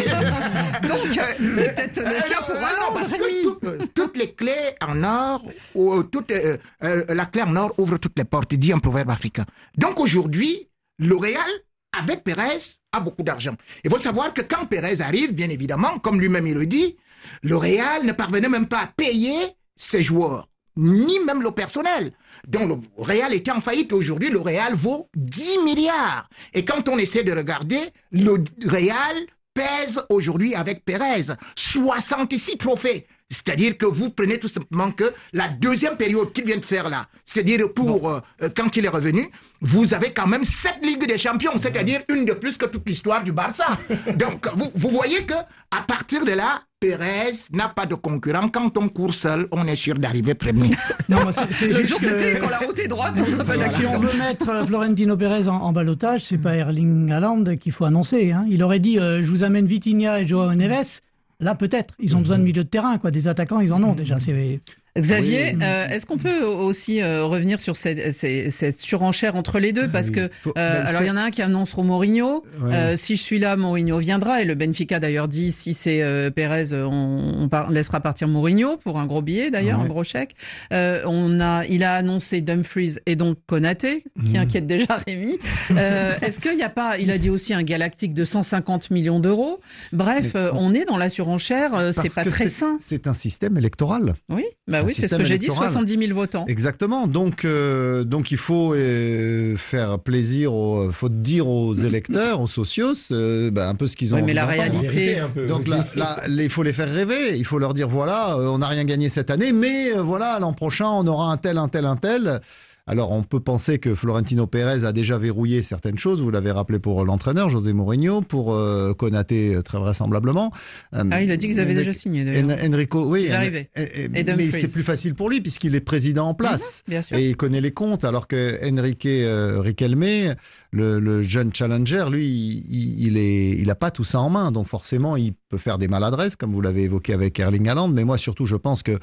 c'est peut-être le cas pour Haaland, parce que toutes les clés en or, ou la clé en or ouvre toutes les portes, dit un proverbe africain. Donc aujourd'hui, le Real, avec Pérez, a beaucoup d'argent. Il faut savoir que quand Pérez arrive, bien évidemment, comme lui-même il le dit, le Real ne parvenait même pas à payer ses joueurs, ni même le personnel. Donc le Real était en faillite. Aujourd'hui, le Real vaut 10 milliards. Et quand on essaie de regarder, le Real pèse aujourd'hui avec Pérez 66 trophées. C'est-à-dire que vous prenez tout simplement que la deuxième période qu'il vient de faire là, c'est-à-dire pour quand il est revenu, vous avez quand même 7 Ligues des Champions, c'est-à-dire une de plus que toute l'histoire du Barça. Donc vous voyez que à partir de là, Pérez n'a pas de concurrent. Quand on court seul, on est sûr d'arriver premier. Non, c'est le jour c'était quand la route est droite. Si on veut mettre Florentino Pérez en ballottage, c'est pas Erling Haaland qu'il faut annoncer. Hein. Il aurait dit je vous amène Vitinha et Joao Neves. Là, peut-être. Ils ont besoin de milieu de terrain, quoi. Des attaquants, ils en ont déjà. Xavier, est-ce qu'on peut aussi revenir sur cette surenchère entre les deux? Parce que, alors, il y en a un qui annonce Mourinho. Si je suis là, Mourinho viendra. Et le Benfica, d'ailleurs, dit, si c'est Pérez, on laissera partir Mourinho pour un gros billet, d'ailleurs, un gros chèque. Il a annoncé Dumfries et donc Konaté, qui inquiète déjà Rémi. Est-ce qu'il n'y a pas, il a dit aussi un Galactique de 150 millions d'euros. Bref, on est dans la surenchère. C'est pas très sain. C'est un système électoral. Oui, bah oui, c'est ce que j'ai dit, 70 000 votants. Exactement. Donc il faut faire plaisir, faut dire aux électeurs, aux socios, un peu ce qu'ils ont envie mais la d'entendre. réalité. Donc là, il faut les faire rêver. Il faut leur dire voilà, on n'a rien gagné cette année, mais voilà, l'an prochain, on aura un tel. Alors, on peut penser que Florentino Pérez a déjà verrouillé certaines choses. Vous l'avez rappelé pour l'entraîneur, José Mourinho, pour Konaté, très vraisemblablement. Il a dit que vous avez déjà signé, d'ailleurs. Enrico, oui. Mais c'est plus facile pour lui, puisqu'il est président en place. Bien sûr. Et il connaît les comptes, alors que Enrique Riquelme, le jeune challenger, lui, il n'a pas tout ça en main. Donc, forcément, il peut faire des maladresses, comme vous l'avez évoqué avec Erling Haaland. Mais moi, surtout, je pense que...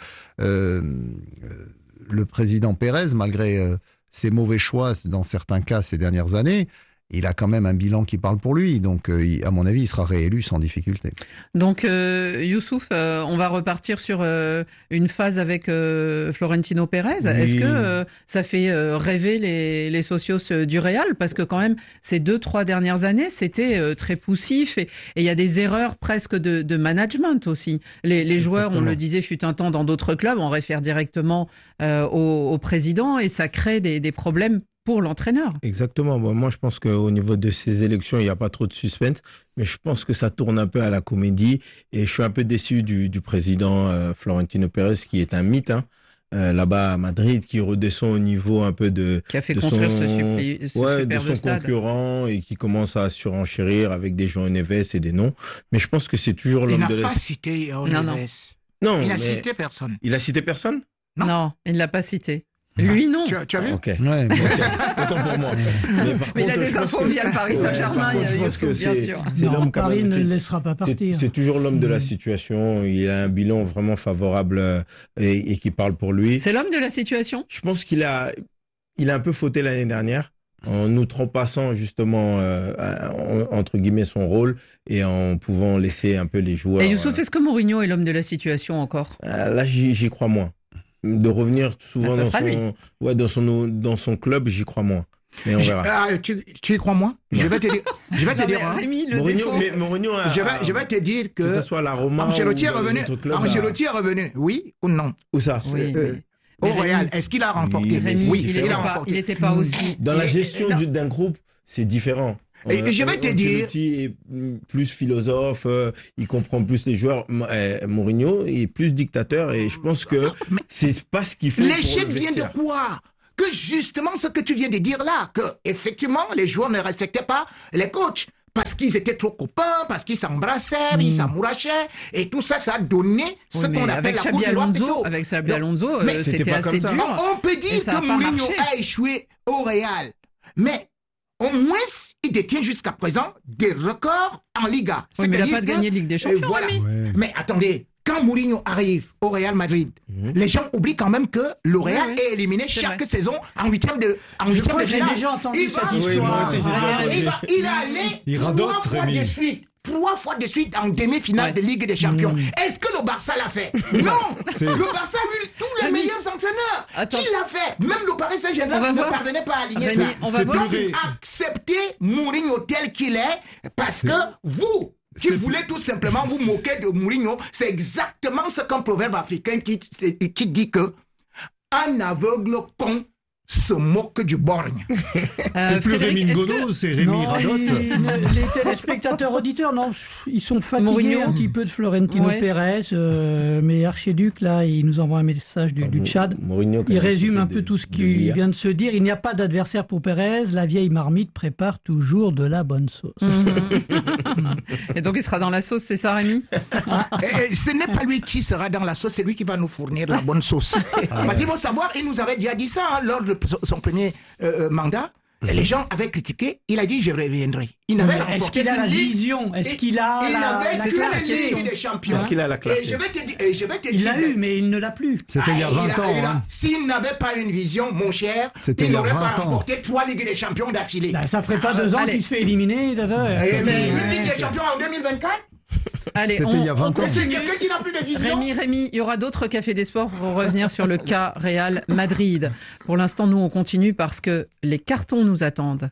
le président Pérez, malgré ses mauvais choix dans certains cas ces dernières années, il a quand même un bilan qui parle pour lui. Donc, à mon avis, il sera réélu sans difficulté. Donc, Youssouf, on va repartir sur une phase avec Florentino Pérez. Oui. Est-ce que ça fait rêver les socios du Real? Parce que quand même, ces 2-3 dernières années, c'était très poussif. Et il y a des erreurs presque de management aussi. Les joueurs, on le disait, fut un temps dans d'autres clubs, on réfère directement au président et ça crée des problèmes pour l'entraîneur. Exactement. Bon, moi, je pense qu'au niveau de ces élections, il n'y a pas trop de suspense, mais je pense que ça tourne un peu à la comédie et je suis un peu déçu du président Florentino Pérez, qui est un mythe, là-bas à Madrid, qui redescend au niveau un peu qui a fait construire ce superbe stade. Concurrent et qui commence à surenchérir avec des João Neves et des noms. Mais je pense que c'est toujours l'homme de la... Il n'a pas cité João Neves. Non, il n'a cité personne. Il a cité personne? Non, il ne l'a pas cité. Lui, non. Tu as vu? Ok. Ouais, autant pour moi. Mais il a des infos via le Paris Saint-Germain, bien sûr. Paris ne le laissera pas partir. C'est toujours l'homme de la situation. Il a un bilan vraiment favorable et qui parle pour lui. C'est l'homme de la situation? Je pense qu'il a un peu fauté l'année dernière en outrepassant justement, entre guillemets, son rôle et en pouvant laisser un peu les joueurs... Et Youssouf, est-ce que Mourinho est l'homme de la situation encore? Là, j'y crois moins. de revenir souvent dans son club, j'y crois moins. Mais on verra. Tu y crois moins? Je vais te dire. Rémi, Mourinho je vais te dire que ce soit la Roma Ancelotti est revenu. Ancelotti est revenu. Oui ou non? Où ça? Au Real. Est-ce qu'il a remporté? Oui, il n'était pas aussi. Dans la gestion d'un groupe, c'est différent. Et je vais te dire. Ancelotti est plus philosophe, il comprend plus les joueurs. Mourinho est plus dictateur et je pense que c'est pas ce qu'il faut. L'échec vient de quoi? Que justement ce que tu viens de dire là, que effectivement les joueurs ne respectaient pas les coachs parce qu'ils étaient trop copains, parce qu'ils s'embrassaient, ils s'amourachaient, et tout ça, ça a donné ce qu'on appelle la Coupe du Roi plutôt. Avec Xabi Alonso, c'était assez dur. On peut dire que Mourinho a échoué au Real, mais au moins, il détient jusqu'à présent des records en Liga. Oui, mais il n'a pas gagné de Ligue des Champions. Voilà. Mais attendez, quand Mourinho arrive au Real Madrid, les gens oublient quand même que le Real est éliminé chaque saison en huitième de finale. J'ai déjà entendu cette histoire. Il est allé trois fois de suite en demi-finale de Ligue des Champions. Est-ce que le Barça l'a fait? Non. Le Barça a eu tous les meilleurs entraîneurs. Qui l'a fait? Même le Paris Saint-Germain ne parvenait pas à aligner ça. On va voir. Acceptez Mourinho tel qu'il est, parce que vous qui voulez tout simplement vous moquer de Mourinho, c'est exactement ce qu'un proverbe africain qui dit que un aveugle con se moque du borgne. C'est plus Rémi Ngono, c'est Rémi Radotte. Les téléspectateurs auditeurs, non, ils sont fatigués un petit peu de Florentino Pérez, mais Archiduc, là, il nous envoie un message du Tchad. Il résume un peu tout ce qu'il vient de se dire. Il n'y a pas d'adversaire pour Pérez, la vieille marmite prépare toujours de la bonne sauce. Et donc il sera dans la sauce, c'est ça, Rémi? Ce n'est pas lui qui sera dans la sauce, c'est lui qui va nous fournir la bonne sauce. Parce qu'il faut savoir, il nous avait déjà dit ça lors de son premier mandat. Les gens avaient critiqué, il a dit je reviendrai. Est-ce qu'il a la vision? Est-ce qu'il a la Ligue des Champions? Est-ce qu'il a la classe? Et je vais te dire, il l'a eu, mais il ne l'a plus. C'était il y a 20 ans. S'il n'avait pas une vision, mon cher, il n'aurait pas remporté 3 Ligues des Champions d'affilée. Ça ferait pas 2 ans qu'il se fait éliminer. Mais une Ligue des Champions en 2024? Allez, on continue. C'est quelqu'un qui n'a plus de vision. Rémi, il y aura d'autres cafés des sports pour revenir sur le cas Real Madrid. Pour l'instant, nous, on continue parce que les cartons nous attendent.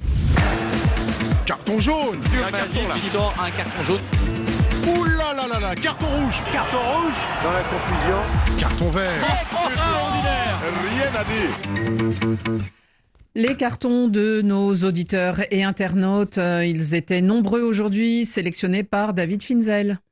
Carton jaune. Un carton là. Qui sort un carton jaune. Ouh là là là là, carton rouge. Carton rouge. Dans la confusion. Carton vert. Extraordinaire. Rien à dire. Les cartons de nos auditeurs et internautes, ils étaient nombreux aujourd'hui, sélectionnés par David Finzel.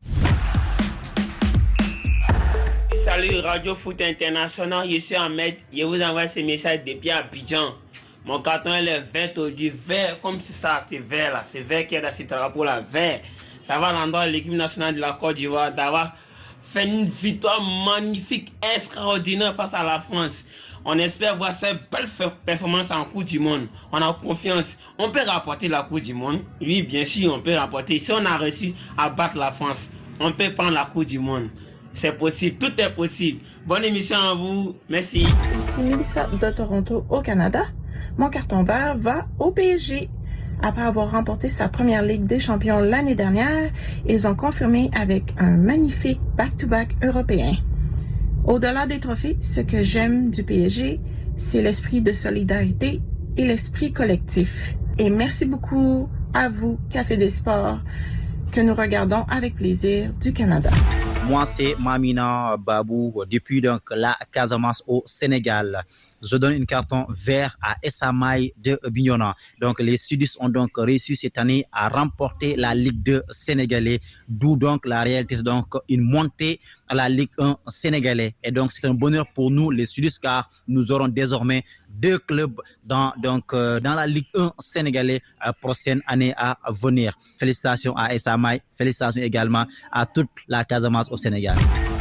Salut Radio Foot International, je suis Ahmed, je vous envoie ce message depuis Abidjan. Mon carton est vert aujourd'hui, vert comme ça, c'est vert là, c'est vert qui est dans ce drapeau là, vert. Ça va à l'endroit de l'équipe nationale de la Côte d'Ivoire d'avoir fait une victoire magnifique, extraordinaire face à la France. On espère voir cette belle performance en Coupe du Monde. On a confiance. On peut rapporter la Coupe du Monde. Oui, bien sûr, on peut rapporter. Si on a réussi à battre la France, on peut prendre la Coupe du Monde. C'est possible, tout est possible. Bonne émission à vous. Merci. Ici Mélissa de Toronto au Canada. Mon carton vert va au PSG. Après avoir remporté sa première Ligue des Champions l'année dernière, ils ont confirmé avec un magnifique back-to-back européen. Au-delà des trophées, ce que j'aime du PSG, c'est l'esprit de solidarité et l'esprit collectif. Et merci beaucoup à vous, Café des Sports, que nous regardons avec plaisir du Canada. Moi, c'est Mamina Babou, depuis donc la Casamance au Sénégal. Je donne une carton vert à Esamaï de Bignona. Donc, les Sudistes ont donc réussi cette année à remporter la Ligue 2 sénégalais, d'où donc la réalité, c'est donc une montée à la Ligue 1 sénégalais. Et donc, c'est un bonheur pour nous, les Sudistes, car nous aurons désormais 2 clubs dans la Ligue 1 sénégalais prochaine année à venir. Félicitations à Esamaï, félicitations également à toute la Casamance au Sénégal.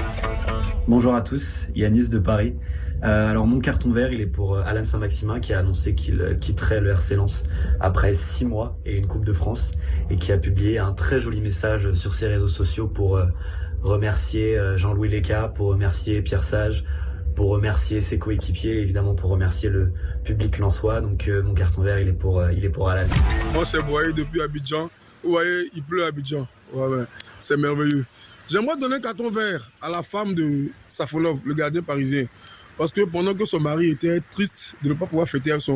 Bonjour à tous, Yanis de Paris. Alors mon carton vert, il est pour Alain Saint-Maximin qui a annoncé qu'il quitterait le RC Lens après 6 mois et une Coupe de France et qui a publié un très joli message sur ses réseaux sociaux pour remercier Jean-Louis Léca, pour remercier Pierre Sage, pour remercier ses coéquipiers et évidemment pour remercier le public lensois. Donc mon carton vert, il est pour Alain. Moi c'est Boyer depuis Abidjan. Vous voyez, il pleut à Abidjan. Ouais, c'est merveilleux. J'aimerais donner un carton vert à la femme de Safonov, le gardien parisien. Parce que pendant que son mari était triste de ne pas pouvoir fêter avec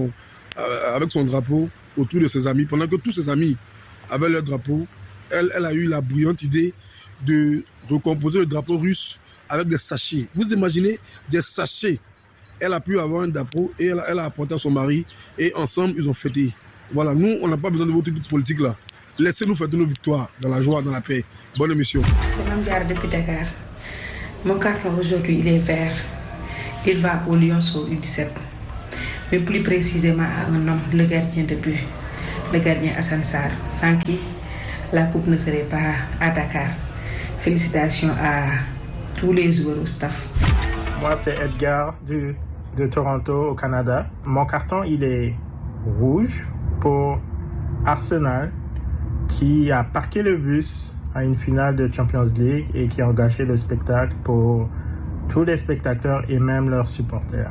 son drapeau autour de ses amis, pendant que tous ses amis avaient leur drapeau, elle a eu la brillante idée de recomposer le drapeau russe avec des sachets. Vous imaginez des sachets. Elle a pu avoir un drapeau et elle a apporté à son mari et ensemble ils ont fêté. Voilà, nous on n'a pas besoin de votre politique là. Laissez-nous fêter nos victoires dans la joie, dans la paix. Bonne émission. C'est Mamdiar depuis Dakar. Mon carton aujourd'hui il est vert. Il va au Lyonceau U17. Mais plus précisément à un homme, le gardien de but, le gardien Hassan Sarr, sans qui la coupe ne serait pas à Dakar. Félicitations à tous les joueurs au staff. Moi, c'est Edgar de Toronto au Canada. Mon carton, il est rouge pour Arsenal qui a parqué le bus à une finale de Champions League et qui a engagé le spectacle pour tous les spectateurs et même leurs supporters.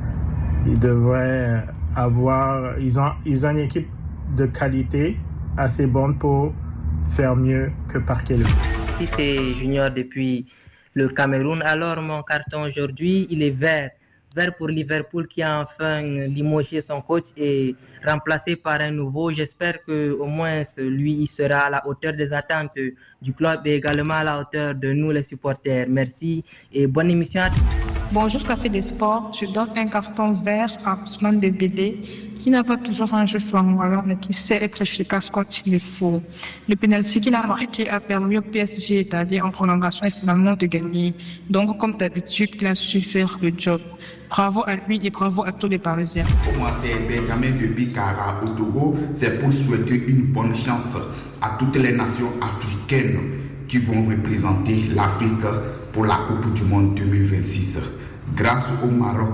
Ils devraient avoir... Ils ont une équipe de qualité assez bonne pour faire mieux que parquer le bus. Ici, c'est Junior depuis le Cameroun. Alors, mon carton aujourd'hui, il est vert. Vert pour Liverpool qui a enfin limogé son coach et remplacé par un nouveau. J'espère qu'au moins lui sera à la hauteur des attentes du club et également à la hauteur de nous les supporters. Merci et bonne émission à tous. Bonjour Café des Sports, je donne un carton vert à Ousmane Dembélé qui n'a pas toujours un jeu flamboyant mais qui sait être efficace quand il le faut. Le penalty qu'il a marqué a permis au PSG d'aller en prolongation et finalement de gagner. Donc comme d'habitude, il a su faire le job. Bravo à lui et bravo à tous les Parisiens. Pour moi, c'est Benjamin de Bikara au Togo. C'est pour souhaiter une bonne chance à toutes les nations africaines qui vont représenter l'Afrique pour la Coupe du Monde 2026. Grâce au Maroc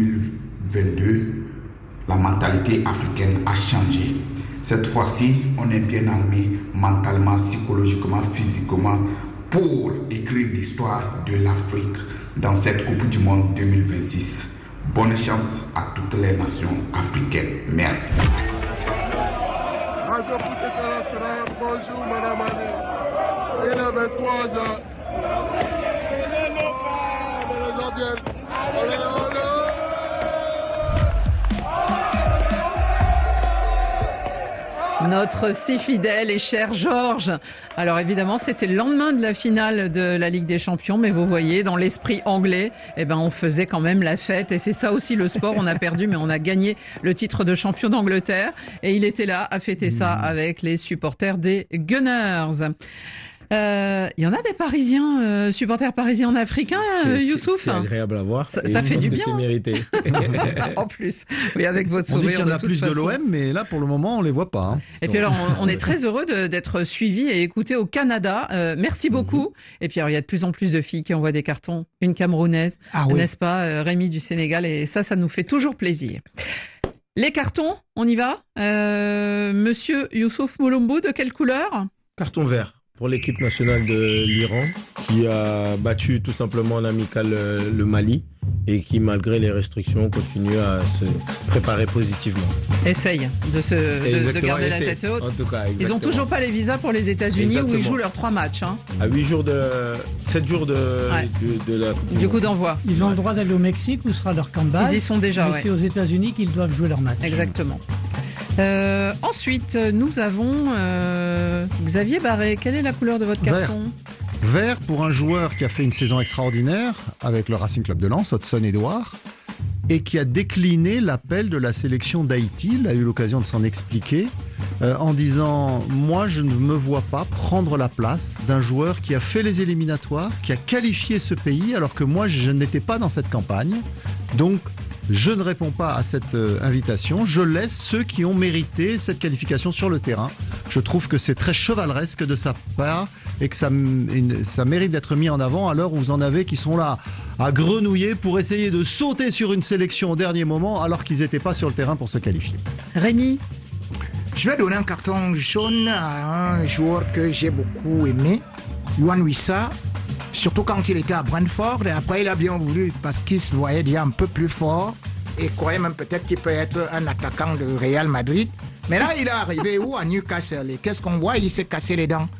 2022, la mentalité africaine a changé. Cette fois-ci, on est bien armé mentalement, psychologiquement, physiquement pour écrire l'histoire de l'Afrique dans cette Coupe du Monde 2026. Bonne chance à toutes les nations africaines. Merci. Radio Foot International, bonjour Madame Annie. Il avait 3 ans. Notre si fidèle et cher Georges. Alors évidemment, c'était le lendemain de la finale de la Ligue des Champions, mais vous voyez, dans l'esprit anglais, on faisait quand même la fête. Et c'est ça aussi le sport, on a perdu, mais on a gagné le titre de champion d'Angleterre. Et il était là à fêter ça avec les supporters des Gunners. Il y en a des Parisiens, supporters parisiens en Afrique, Youssouf. C'est agréable à voir. Ça fait du bien. C'est mérité. En plus, oui, avec votre sourire. On dit qu'il y en a de plus façon. de l'OM, mais là, pour le moment, on les voit pas. Et puis alors, on est très heureux d'être suivis et écoutés au Canada. Merci beaucoup. Et puis alors, il y a de plus en plus de filles qui envoient des cartons. Une Camerounaise, n'est-ce pas, Rémi du Sénégal. Et ça nous fait toujours plaisir. Les cartons, on y va. Monsieur Youssouf Mulumbu, de quelle couleur? Carton vert pour l'équipe nationale de l'Iran qui a battu tout simplement en amical le Mali et qui, malgré les restrictions, continue à se préparer positivement. Essaye de garder la tête haute. En tout cas, ils n'ont toujours pas les visas pour les États-Unis où ils jouent leurs 3 matchs. Hein. À 7 jours de la Coupe du coup d'envoi. Ils ont le droit d'aller au Mexique où sera leur camp de base. Ils y sont déjà. Mais c'est aux États-Unis qu'ils doivent jouer leur match. Exactement. Ensuite, nous avons Xavier Barré. Quelle est la couleur de votre carton? Vert pour un joueur qui a fait une saison extraordinaire avec le Racing Club de Lens, Hudson Edouard, et qui a décliné l'appel de la sélection d'Haïti. Il a eu l'occasion de s'en expliquer en disant « Moi, je ne me vois pas prendre la place d'un joueur qui a fait les éliminatoires, qui a qualifié ce pays, alors que moi, je n'étais pas dans cette campagne. Donc, je ne réponds pas à cette invitation. Je laisse ceux qui ont mérité cette qualification sur le terrain. Je trouve que c'est très chevaleresque de sa part et que ça mérite d'être mis en avant à l'heure où vous en avez qui sont là à grenouiller pour essayer de sauter sur une sélection au dernier moment alors qu'ils n'étaient pas sur le terrain pour se qualifier. Rémi? Je vais donner un carton jaune à un joueur que j'ai beaucoup aimé, Yohan Wissa. Surtout quand il était à Brentford, et après il a bien voulu parce qu'il se voyait déjà un peu plus fort et croyait même peut-être qu'il peut être un attaquant de Real Madrid. Mais là il est arrivé où? À Newcastle. Et qu'est-ce qu'on voit? Il s'est cassé les dents.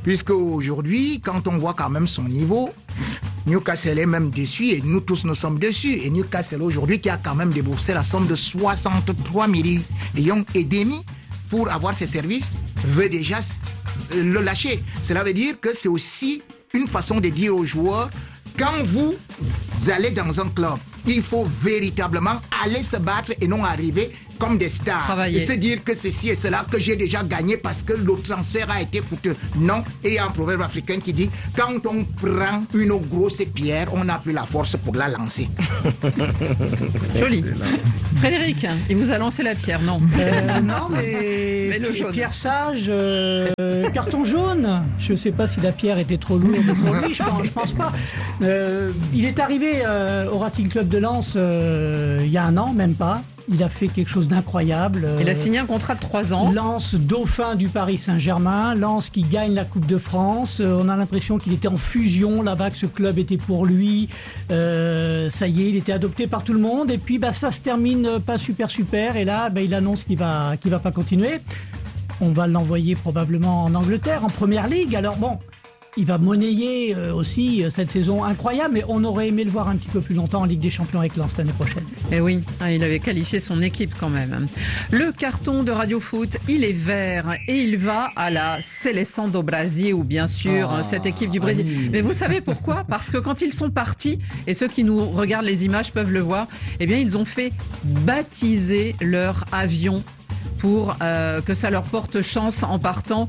Puisque aujourd'hui, quand on voit quand même son niveau, Newcastle est même déçu et nous tous nous sommes déçus. Et Newcastle aujourd'hui qui a quand même déboursé la somme de 63 millions et demi pour avoir ses services, veut déjà le lâcher. Cela veut dire que c'est aussi une façon de dire aux joueurs, quand vous allez dans un club, il faut véritablement aller se battre et non arriver comme des stars. Travailler. Et se dire que ceci et cela, que j'ai déjà gagné parce que le transfert a été coûteux. Non, et il y a un proverbe africain qui dit, quand on prend une grosse pierre, on n'a plus la force pour la lancer. Joli. Frédéric, il vous a lancé la pierre, non? Non, mais le jaune. Pierre Sage, carton jaune. Je ne sais pas si la pierre était trop lourde pour lui, je pense pas. Il est arrivé au Racing Club de Lens il y a un an, même pas. Il a fait quelque chose d'incroyable. Il a signé un contrat de 3 ans. Lens, dauphin du Paris Saint-Germain. Lens qui gagne la Coupe de France. On a l'impression qu'il était en fusion là-bas, que ce club était pour lui. Ça y est, il était adopté par tout le monde. Et puis ça se termine pas super. Et là, il annonce qu'il va pas continuer. On va l'envoyer probablement en Angleterre, en Première Ligue. Alors bon, il va monnayer aussi cette saison incroyable, mais on aurait aimé le voir un petit peu plus longtemps en Ligue des Champions avec Lens l'année prochaine. Et oui, il avait qualifié son équipe quand même. Le carton de Radio Foot, il est vert et il va à la Seleção do Brasil, bien sûr, cette équipe du Brésil. Oui. Mais vous savez pourquoi? Parce que quand ils sont partis, et ceux qui nous regardent les images peuvent le voir, eh bien ils ont fait baptiser leur avion pour que ça leur porte chance en partant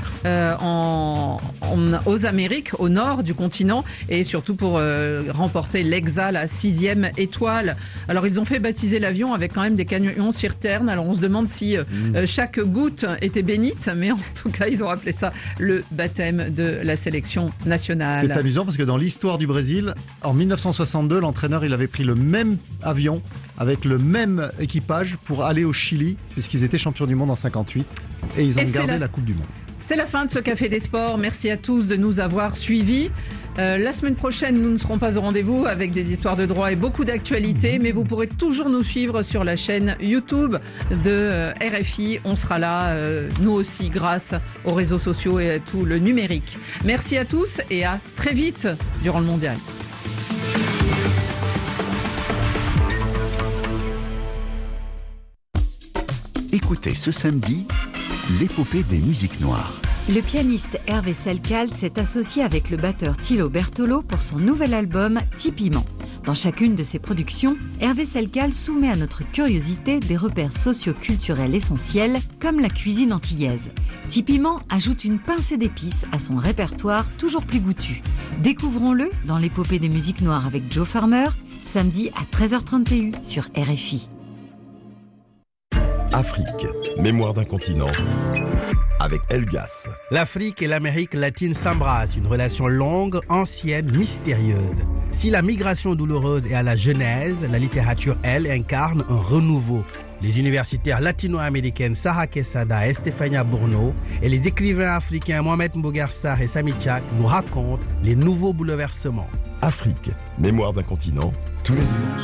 aux Amériques, au nord du continent, et surtout pour remporter l'Exa, la 6e étoile. Alors ils ont fait baptiser l'avion avec quand même des canyons sur terne. Alors on se demande si chaque goutte était bénite, mais en tout cas ils ont appelé ça le baptême de la sélection nationale. C'est amusant parce que dans l'histoire du Brésil, en 1962, l'entraîneur il avait pris le même avion avec le même équipage pour aller au Chili, puisqu'ils étaient champions du monde en 58 et ils ont gardé la Coupe du Monde. C'est la fin de ce Café des Sports. Merci à tous de nous avoir suivis. La semaine prochaine, nous ne serons pas au rendez-vous avec des histoires de droit et beaucoup d'actualités, mais vous pourrez toujours nous suivre sur la chaîne YouTube de RFI. On sera là, nous aussi, grâce aux réseaux sociaux et à tout le numérique. Merci à tous et à très vite durant le Mondial. Écoutez ce samedi l'épopée des musiques noires. Le pianiste Hervé Selcal s'est associé avec le batteur Thilo Bertolo pour son nouvel album Tipiment. Dans chacune de ses productions, Hervé Selcal soumet à notre curiosité des repères socio-culturels essentiels comme la cuisine antillaise. Tipiment ajoute une pincée d'épices à son répertoire toujours plus goûtu. Découvrons-le dans l'épopée des musiques noires avec Joe Farmer, samedi à 13h30 TU sur RFI. Afrique, mémoire d'un continent, avec Elgas. L'Afrique et l'Amérique latine s'embrassent, une relation longue, ancienne, mystérieuse. Si la migration douloureuse est à la genèse, la littérature, elle, incarne un renouveau. Les universitaires latino-américaines Sarah Quesada et Estefania Bourneau et les écrivains africains Mohamed Mbougar Sarr et Sami Tchak nous racontent les nouveaux bouleversements. Afrique, mémoire d'un continent, tous les dimanches.